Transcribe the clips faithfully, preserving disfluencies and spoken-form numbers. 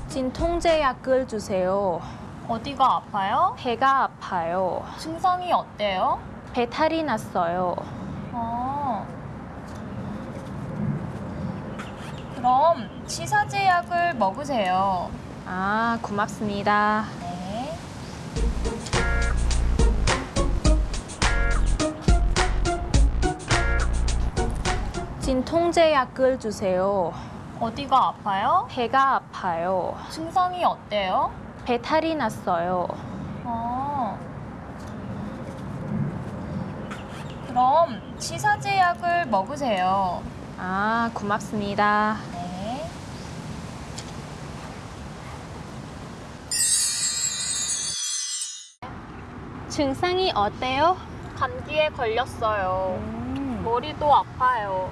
진통제약을 주세요. 어디가 아파요? 배가 아파요. 증상이 어때요? 배탈이 났어요. 어. 그럼 치사제약을 먹으세요. 아, 고맙습니다. 네. 진통제약을 주세요. 어디가 아파요? 배가 아파요. 증상이 어때요? 배탈이 났어요. 어. 그럼 치사제약을 먹으세요. 아, 고맙습니다. 네. 증상이 어때요? 감기에 걸렸어요. 음. 머리도 아파요.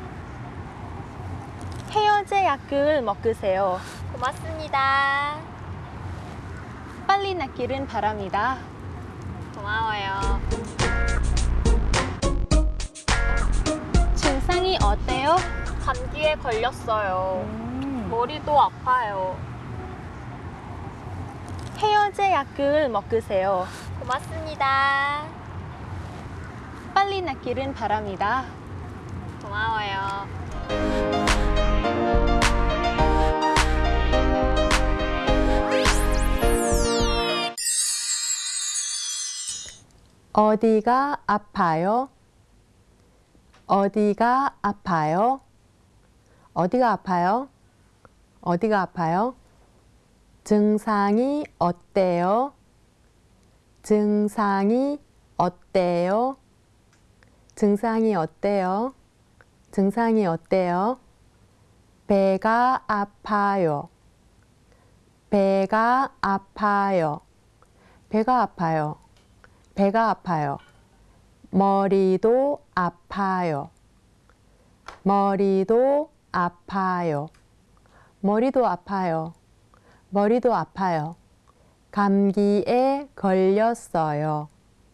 해열제약을 먹으세요. 고맙습니다. 빨리 낫기를 바랍니다. 고마워요. 증상이 어때요? 감기에 걸렸어요. 음. 머리도 아파요. 해열제약을 먹으세요. 고맙습니다. 빨리 낫기를 바랍니다. 고마워요. 어디가 아파요? 어디가 아파요? 어디가 아파요? 어디가 아파요? 증상이 어때요? 증상이 어때요? 증상이 어때요? 증상이 어때요? 배가 아파요. 배가 아파요. 배가 아파요. 배가 아파요. 머리도 아파요. 머리도 아파요. 머리도 아파요. 머리도 아파요. 감기에 걸렸어요.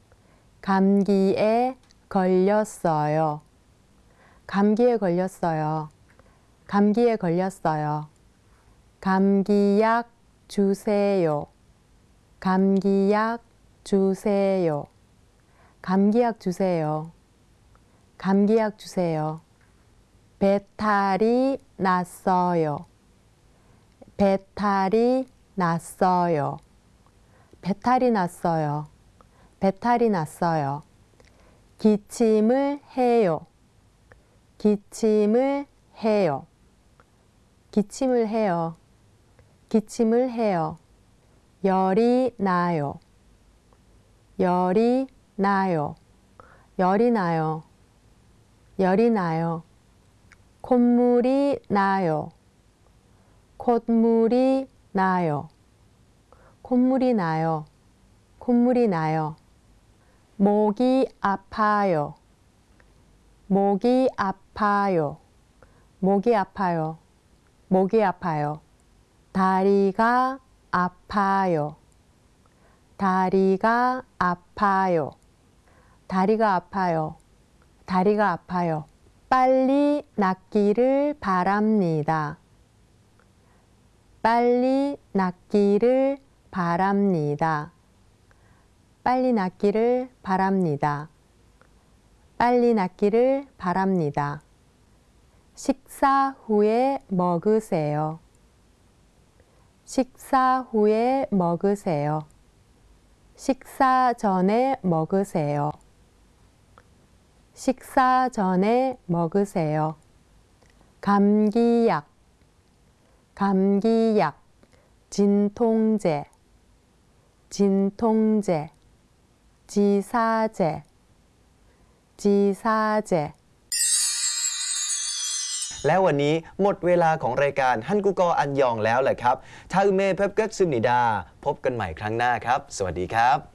감기에 걸렸어요. 감기에 걸렸어요. 감기에 걸렸어요. 감기약 주세요. 감기약 주세요. 감기약 주세요. 감기약 주세요. 배탈이 났어요. 배탈이 났어요. 배탈이 났어요. 배탈이 났어요. 기침을 해요. 기침을 해요. 기침을 해요. 기침을 해요. 열이 나요. 열이 나요. 열이 나요. 열이 나요. 콧물이 나요. 콧물이 나요. 콧물이 나요. 콧물이 나요. 목이 아파요. 목이 아파요. 목이 아파요. 목이 아파요. 다리가 아파요. 다리가 아파요. 다리가 아파요. 다리가 아파요. 빨리 낫기를 바랍니다. 빨리 낫기를 바랍니다. 빨리 낫기를 바랍니다. 빨리 낫기를 바랍니다. 식사 후에 먹으세요. 식사 후에 먹으세요. 식사 전에 먹으세요. 식사 전에 먹으세요. 감기약, 감기약, 진통제, 진통제, 지사제, 지사제. และวันนี้หมดเวลาของรายการฮันกุกออันยองแล้วแหละครับทาอุเมเพบกักซึมนิดาพบกันใหม่ครั้งหน้าครับสวัสดีครับ